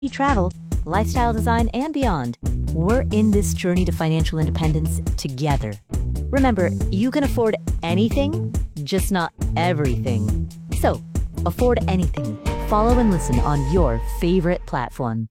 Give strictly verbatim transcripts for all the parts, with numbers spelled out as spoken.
travel, lifestyle design, and beyond. We're in this journey to financial independence together. Remember, you can afford anything, just not everything. So, afford anything. Follow and listen on your favorite platform.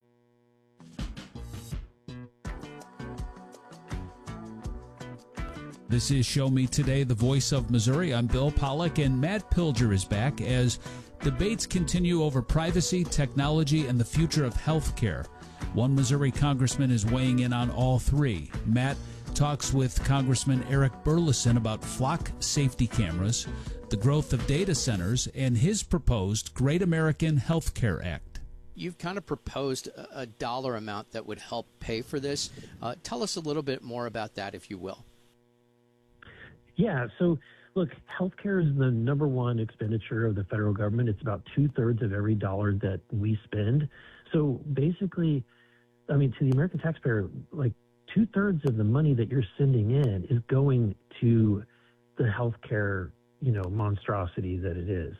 This is Show Me Today, the voice of Missouri. I'm Bill Pollack, and Matt Pilger is back as debates continue over privacy, technology, and the future of health care. One Missouri congressman is weighing in on all three. Matt talks with Congressman Eric Burleson about flock safety cameras, the growth of data centers, and his proposed Great American Health Care Act. You've kind of proposed a dollar amount that would help pay for this. Uh, tell us a little bit more about that, if you will. Yeah, so look, healthcare is the number one expenditure of the federal government. It's about two-thirds of every dollar that we spend. So basically, I mean, to the American taxpayer, like two-thirds of the money that you're sending in is going to the healthcare, you know, monstrosity that it is.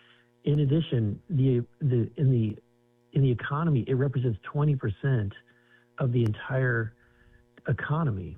In addition, the the in the in the economy, it represents twenty percent of the entire economy.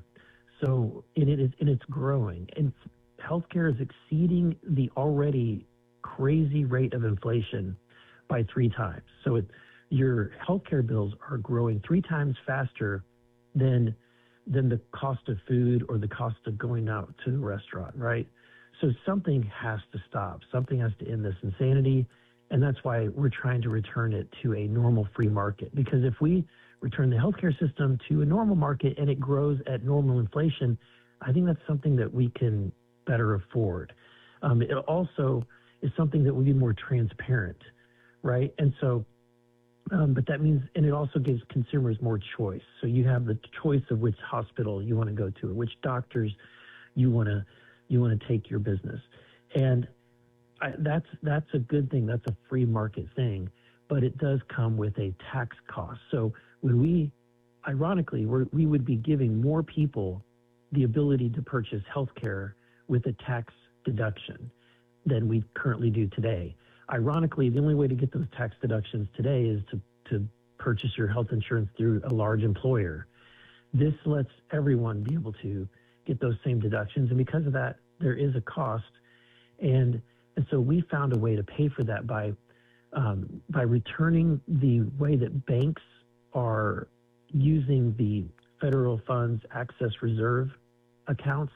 So it is, and it's growing, and healthcare is exceeding the already crazy rate of inflation by three times. So it, your healthcare bills are growing three times faster than than the cost of food or the cost of going out to the restaurant, right? So something has to stop. Something has to end this insanity, and that's why we're trying to return it to a normal free market. Because if we return the healthcare system to a normal market and it grows at normal inflation, I think that's something that we can better afford. Um, it also is something that would be more transparent, right? And so, um, but that means, and it also gives consumers more choice. So you have the choice of which hospital you want to go to, or which doctors you want to you want to take your business, and I, that's that's a good thing. That's a free market thing, but it does come with a tax cost. So when we, ironically, we're, we would be giving more people the ability to purchase health care with a tax deduction than we currently do today. Ironically, the only way to get those tax deductions today is to, to purchase your health insurance through a large employer. This lets everyone be able to get those same deductions, and because of that, there is a cost. And, and so we found a way to pay for that by, um, by returning the way that banks are using the federal funds access reserve accounts.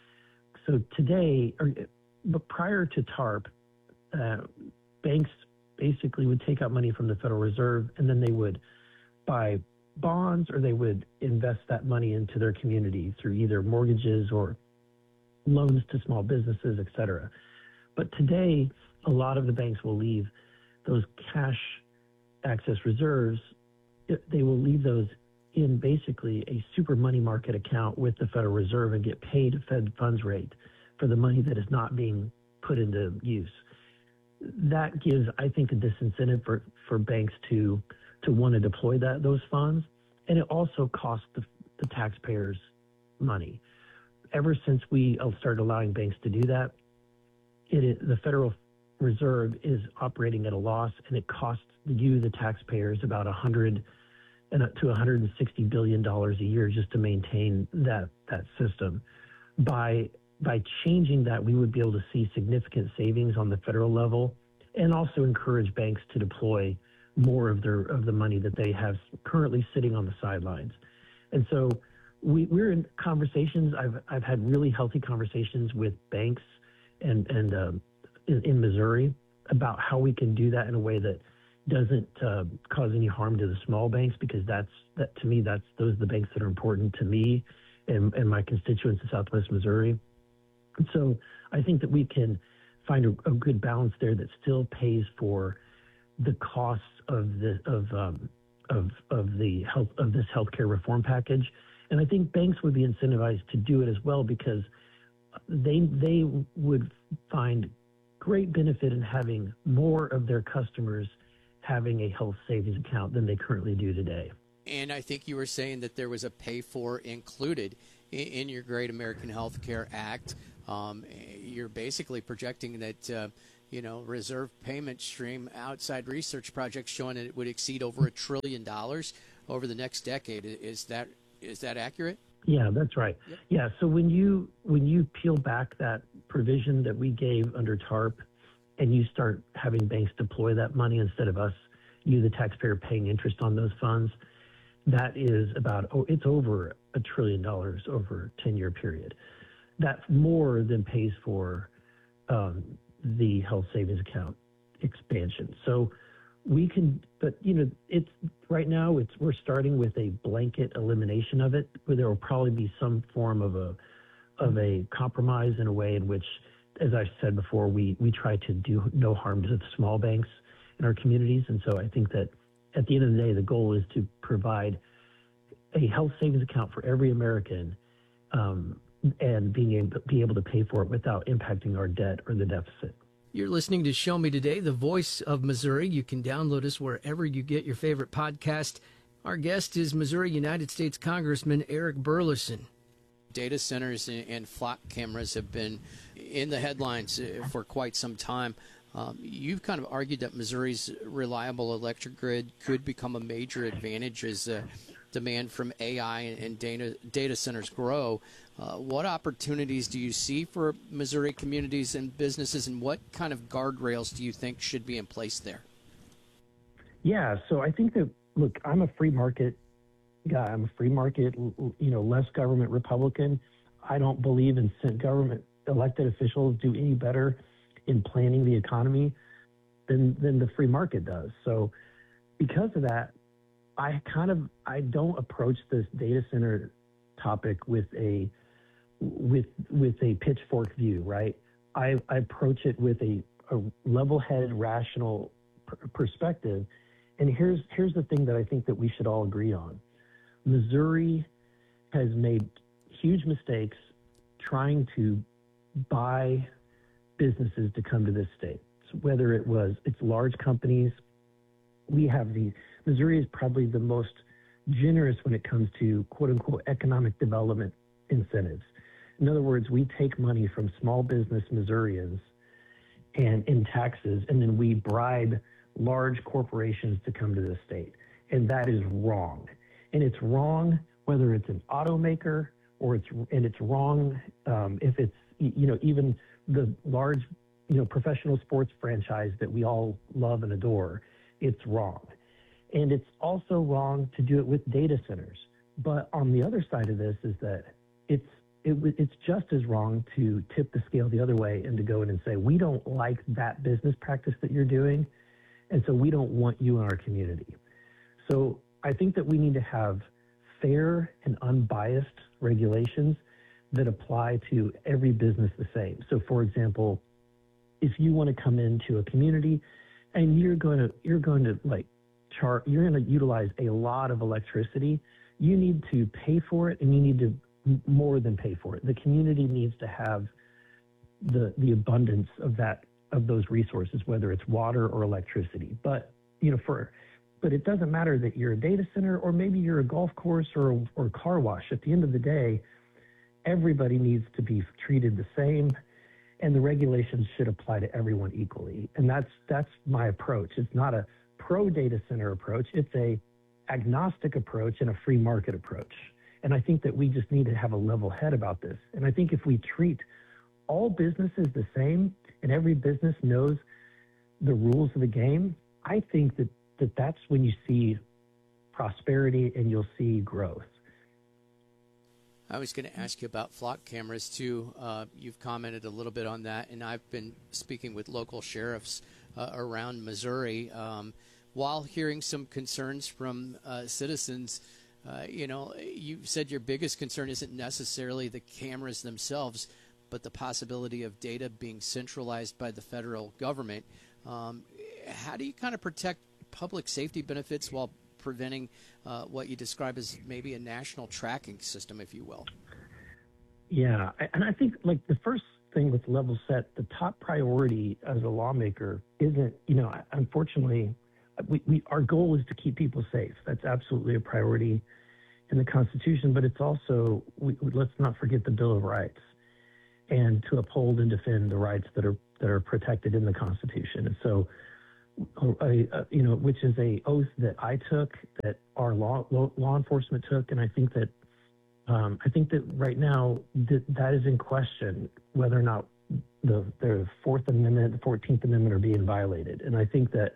So today, or, but prior to TARP, uh, banks basically would take out money from the Federal Reserve, and then they would buy bonds or they would invest that money into their community through either mortgages or loans to small businesses, et cetera. But today, a lot of the banks will leave those cash access reserves, they will leave those in basically a super money market account with the Federal Reserve and get paid a Fed funds rate for the money that is not being put into use. That gives, I think, a disincentive for, for banks to to want to deploy that those funds, and it also costs the, the taxpayers money. Ever since we started allowing banks to do that, it is, the Federal Reserve is operating at a loss, and it costs you, the taxpayers, about one hundred to one hundred sixty billion dollars a year just to maintain that that system. By by changing that, we would be able to see significant savings on the federal level, and also encourage banks to deploy more of their of the money that they have currently sitting on the sidelines. And so we, we're in conversations. I've I've had really healthy conversations with banks and and um, in, in Missouri about how we can do that in a way that doesn't uh, cause any harm to the small banks, because that's that to me that's those are the banks that are important to me and, and my constituents in Southwest Missouri. And so I think that we can find a, a good balance there that still pays for the costs of the of um, of of the health of this healthcare reform package. And I think banks would be incentivized to do it as well, because they they would find great benefit in having more of their customers having a health savings account than they currently do today. And I think you were saying that there was a pay for included in, in your Great American Health Care Act. Um, you're basically projecting that uh, you know, reserve payment stream, outside research projects showing that it would exceed over a trillion dollars over the next decade. Is that is that accurate? Yeah, that's right. Yep. Yeah, so when you when you peel back that provision that we gave under TARP, and you start having banks deploy that money instead of us, you the taxpayer, paying interest on those funds, that is about oh, it's over a trillion dollars over a ten-year period. That's more than pays for um, the health savings account expansion. So we can, but you know, it's right now. It's we're starting with a blanket elimination of it, where there will probably be some form of a of a compromise in a way in which, as I said before, we we try to do no harm to the small banks in our communities. And so I think that at the end of the day, the goal is to provide a health savings account for every American, um, and being able be able to pay for it without impacting our debt or the deficit. You're listening to Show Me Today, the voice of Missouri. You can download us wherever you get your favorite podcast. Our guest is Missouri United States Congressman Eric Burleson. Data centers and flock cameras have been in the headlines for quite some time. Um, you've kind of argued that Missouri's reliable electric grid could become a major advantage as uh, demand from A I and data, data centers grow. Uh, what opportunities do you see for Missouri communities and businesses, and what kind of guardrails do you think should be in place there? Yeah, so I think that, look, I'm a free market guy. I'm a free market, you know, less government Republican. I don't believe in government elected officials do any better in planning the economy than than the free market does. So because of that, I kind of I don't approach this data center topic with a with with a pitchfork view, right? I, I approach it with a, a level-headed, rational pr- perspective. And here's here's the thing that I think that we should all agree on. Missouri has made huge mistakes trying to buy businesses to come to this state. So whether it was it's large companies, we have the Missouri is probably the most generous when it comes to quote unquote economic development incentives. In other words, we take money from small business Missourians and in taxes, and then we bribe large corporations to come to the state. And that is wrong. And it's wrong whether it's an automaker or it's, and it's wrong um, if it's, you know, even the large, you know, professional sports franchise that we all love and adore. It's wrong. And it's also wrong to do it with data centers. But on the other side of this is that it's it, it's just as wrong to tip the scale the other way and to go in and say, we don't like that business practice that you're doing, and so we don't want you in our community. So I think that we need to have fair and unbiased regulations that apply to every business the same. So for example, if you want to come into a community and you're going to you're going to like chart you're going to utilize a lot of electricity, you need to pay for it, and you need to more than pay for it. The community needs to have the the abundance of that of those resources, whether it's water or electricity. But you know, for but it doesn't matter that you're a data center or maybe you're a golf course or a, or a car wash. At the end of the day, everybody needs to be treated the same, and the regulations should apply to everyone equally. And that's that's my approach. It's not a pro data center approach. It's a agnostic approach and a free market approach. And I think that we just need to have a level head about this. And I think if we treat all businesses the same and every business knows the rules of the game, I think that, that that's when you see prosperity and you'll see growth. I was going to ask you about flock cameras, too. Uh, you've commented a little bit on that, and I've been speaking with local sheriffs uh, around Missouri. Um, while hearing some concerns from uh, citizens, uh, you know, you said your biggest concern isn't necessarily the cameras themselves, but the possibility of data being centralized by the federal government. Um, how do you kind of protect public safety benefits while preventing uh, what you describe as maybe a national tracking system, if you will? Yeah, and I think like the first thing with level set, the top priority as a lawmaker isn't, you know, unfortunately, we, we our goal is to keep people safe. That's absolutely a priority in the Constitution, but it's also, we, let's not forget the Bill of Rights, and to uphold and defend the rights that are that are protected in the Constitution. And so, a, a, you know, which is a oath that I took, that our law law, law enforcement took, and I think that um, I think that right now that that is in question, whether or not the the Fourth Amendment, the Fourteenth Amendment are being violated. And I think that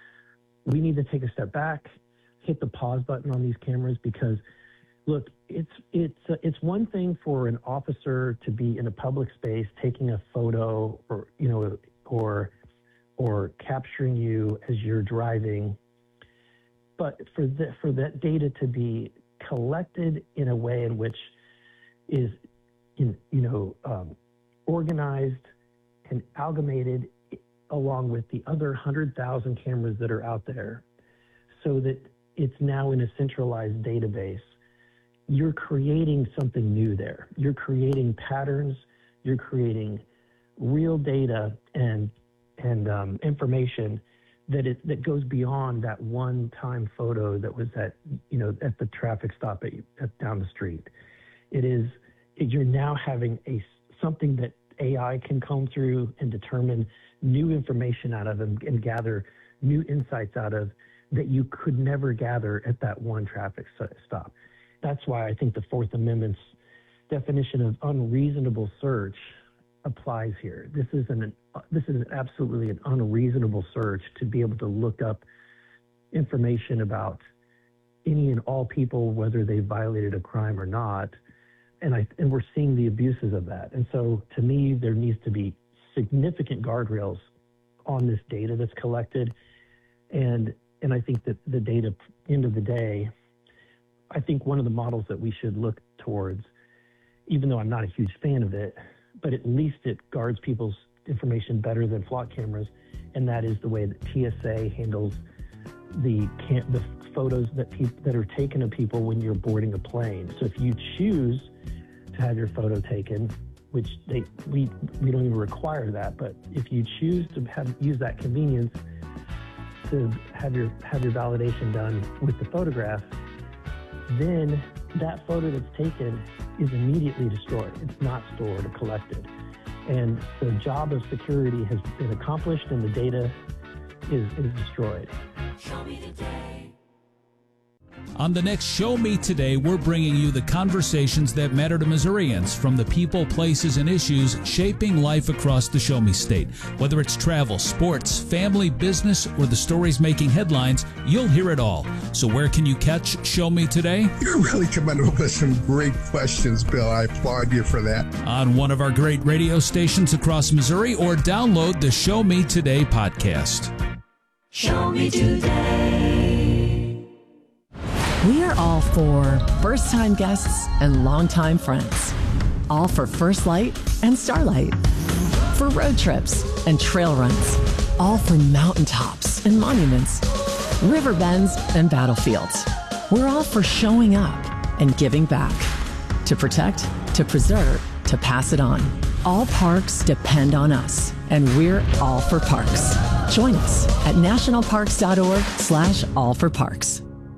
we need to take a step back, hit the pause button on these cameras, because look, it's it's uh, it's one thing for an officer to be in a public space taking a photo, or you know, or or capturing you as you're driving, but for the, for that data to be collected in a way in which is, in, you know, um, organized and amalgamated along with the other one hundred thousand cameras that are out there, so that it's now in a centralized database, you're creating something new there. You're creating patterns, you're creating real data and and um, information that it that goes beyond that one-time photo that was at you know at the traffic stop at, at down the street. It is it, you're now having a something that A I can comb through and determine new information out of and, and gather new insights out of that you could never gather at that one traffic stop. That's why I think the Fourth Amendment's definition of unreasonable search applies here. This is an this is absolutely an unreasonable search to be able to look up information about any and all people, whether they violated a crime or not. And I and we're seeing the abuses of that. And so to me, there needs to be significant guardrails on this data that's collected. And and I think that the data, end of the day, I think one of the models that we should look towards, even though I'm not a huge fan of it, but at least it guards people's information better than flock cameras, and that is the way that T S A handles the cam- the photos that peop- that are taken of people when you're boarding a plane. So if you choose to have your photo taken, which they we we don't even require that, but if you choose to have use that convenience to have your have your validation done with the photograph, then that photo that's taken is immediately destroyed. It's not stored or collected. And the job of security has been accomplished and the data is, is destroyed. Show me today. On the next Show Me Today, we're bringing you the conversations that matter to Missourians, from the people, places, and issues shaping life across the Show Me State. Whether it's travel, sports, family, business, or the stories making headlines, you'll hear it all. So where can you catch Show Me Today? You're really coming up with some great questions, Bill. I applaud you for that. On one of our great radio stations across Missouri, or download the Show Me Today podcast. Show me today. We are all for first-time guests and longtime friends. All for First Light and Starlight. For road trips and trail runs. All for mountaintops and monuments. River bends and battlefields. We're all for showing up and giving back. To protect, to preserve, to pass it on. All parks depend on us, and we're all for parks. Join us at nationalparks.org slash all for parks.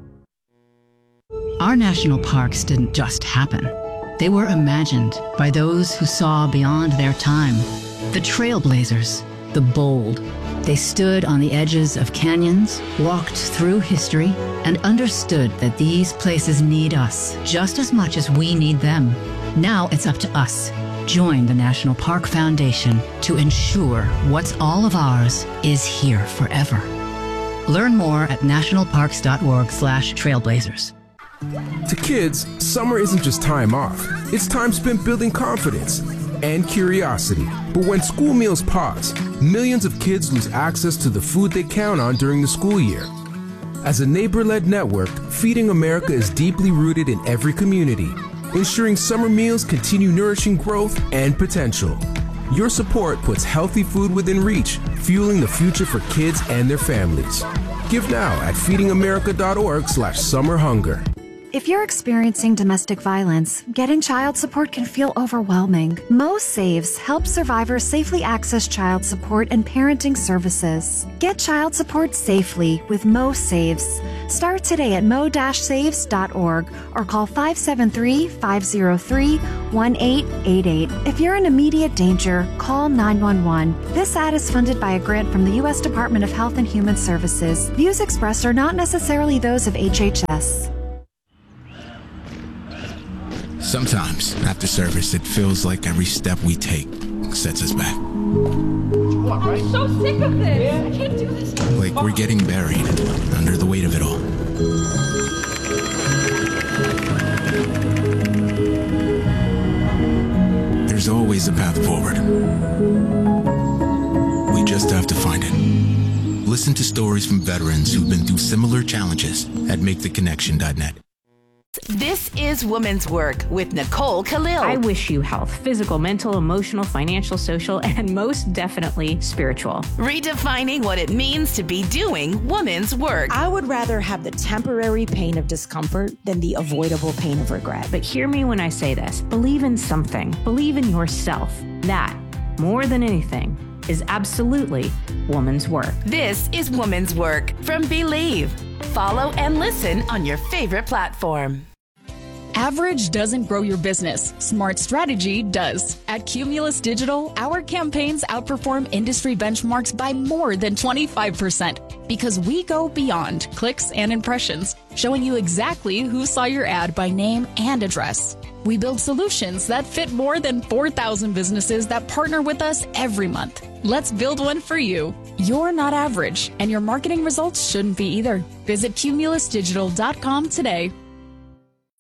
Our national parks didn't just happen. They were imagined by those who saw beyond their time. The trailblazers, the bold. They stood on the edges of canyons, walked through history, and understood that these places need us just as much as we need them. Now it's up to us. Join the National Park Foundation to ensure what's all of ours is here forever. Learn more at nationalparks.org slash trailblazers. To kids, summer isn't just time off. It's time spent building confidence and curiosity. But when school meals pause, millions of kids lose access to the food they count on during the school year. As a neighbor-led network, Feeding America is deeply rooted in every community, ensuring summer meals continue nourishing growth and potential. Your support puts healthy food within reach, fueling the future for kids and their families. Give now at feedingamerica.org slash summer hunger. If you're experiencing domestic violence, getting child support can feel overwhelming. Mo Saves helps survivors safely access child support and parenting services. Get child support safely with Mo Saves. Start today at mo dash saves dot org or call five seven three, five zero three, one eight eight eight. If you're in immediate danger, call nine one one. This ad is funded by a grant from the U S Department of Health and Human Services. Views expressed are not necessarily those of H H S. Sometimes, after service, it feels like every step we take sets us back. I'm so sick of this. I can't do this. Like we're getting buried under the weight of it all. There's always a path forward. We just have to find it. Listen to stories from veterans who've been through similar challenges at make the connection dot net. This is Women's Work with Nicole Khalil. I wish you health, physical, mental, emotional, financial, social, and most definitely spiritual. Redefining what it means to be doing women's work. I would rather have the temporary pain of discomfort than the avoidable pain of regret. But hear me when I say this. Believe in something. Believe in yourself. That, more than anything, is absolutely woman's work. This is Woman's Work from Believe. Follow and listen on your favorite platform. Average doesn't grow your business. Smart strategy does. At Cumulus Digital, our campaigns outperform industry benchmarks by more than twenty-five percent because we go beyond clicks and impressions, showing you exactly who saw your ad by name and address. We build solutions that fit more than four thousand businesses that partner with us every month. Let's build one for you. You're not average, and your marketing results shouldn't be either. Visit cumulus digital dot com today.